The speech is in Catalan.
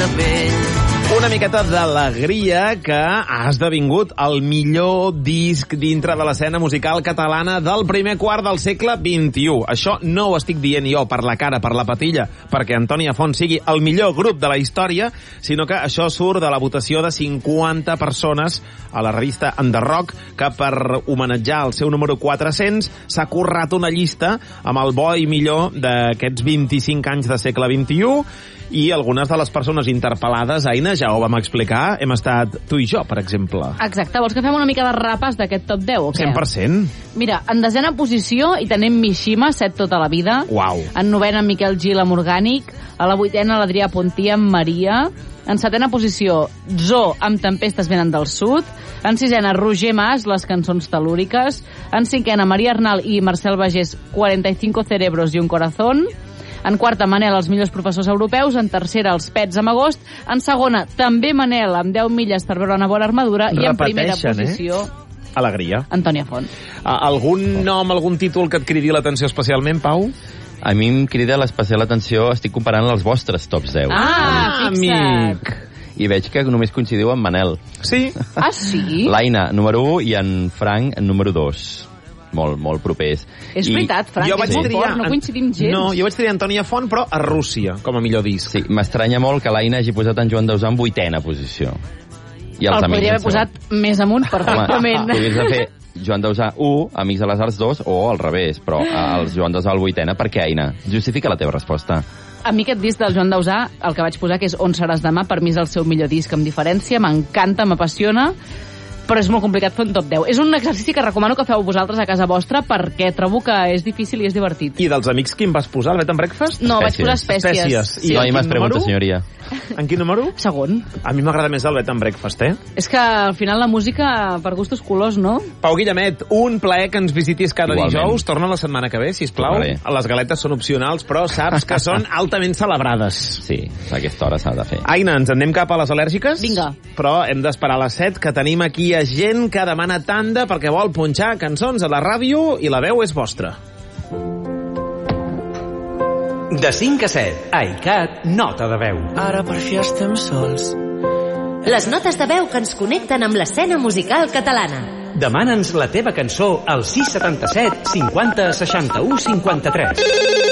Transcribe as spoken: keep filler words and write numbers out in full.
de pell. Una miqueta d'alegria que ha esdevingut el millor disc dintre de l'escena musical catalana del primer quart del segle vint-i-u. Això no ho estic dient jo per la cara, per la patilla, perquè Antònia Font sigui el millor grup de la història, sinó que això surt de la votació de cinquanta persones a la revista Enderrock, que per homenatjar el seu número quatre-cents s'ha currat una llista amb el bo i millor d'aquests vint-i-cinc anys de segle vint-i-u, i algunes de les persones interpel·lades, Aina, ja ho vam explicar, hem estat tu i jo, per exemple. Exacte, vols que fem una mica de repàs d'aquest top deu o què? cent per cent. Mira, en desena posició hi tenim Mishima, set tota la vida. Uau. En novena, Miquel Gil amb Orgànic. A la vuitena, l'Adrià Puntí amb Maria. En setena posició, Zoo amb Tempestes venen del sud. En sisena, Roger Mas, les cançons telúriques. En cinquena, Maria Arnal i Marcel Bagés, cuarenta y cinco cerebros y un corazón. En quarta, Manel, els millors professors europeus. En tercera, els Pets amb agost. En segona, també Manel, amb deu milles per veure una bona armadura. I en primera posició... Eh? Alegria. Antònia Font. Uh, algun nom, algun títol que et cridi l'atenció especialment, Pau? A mi em crida l'especial atenció, estic comparant els vostres tops deu. Ah, fixa't. amic. I veig que només coincidiu amb Manel. Sí. Ah, sí? L'Aina, número u, i en Frank, número dos. Molt, molt propers. És I veritat, Frank, jo és vaig molt triar, fort, no coincidim gens. No, jo vaig triar Antònia Font, però a Rússia, com a millor disc. Sí, m'estranya molt que l'Aina hagi posat en Joan Dausà en vuitena posició. I els El amics podria haver en posat més amunt, perfectament. Home, podries fer Joan Dausà u, Amics de les Arts dos, o al revés, però els Joan Dausà al vuitena. Per què, Aina? Justifica la teva resposta. A mi aquest disc del Joan Dausà, el que vaig posar, que és On seràs demà, per mi és el seu millor disc, amb diferència, m'encanta, m'apassiona, però és molt complicat fer un top deu. És un exercici que recomano que feu vosaltres a casa vostra perquè trobo que és difícil i és divertit. I dels amics quin vas posar? El Bed and Breakfast? No, vaig posar Espècies. espècies. I No, en i m'has quin preguntat, número? senyoria. En quin número? Segon. A mi m'agrada més el Bed and Breakfast, eh? És que al final la música, per gustos colors, no? Pau Guillemet, un plaer que ens visitis cada Igualment. dijous. Torna la setmana que ve, sisplau. Tornaré. Les galetes són opcionals, però saps que són altament celebrades. Sí, a aquesta hora s'ha de fer. Aina, ens anem cap a les al·lèrgiques? Vinga. Però hem d'esperar a les set, que tenim aquí a gent que demana tanda perquè vol punxar cançons a la ràdio i la veu és vostra. De cinc a set, a ICAT, nota de veu. Ara per fi estem sols. Les notes de veu que ens connecten amb l'escena musical catalana. Demana'ns la teva cançó al sis setanta set cinquanta seixanta u cinquanta tres.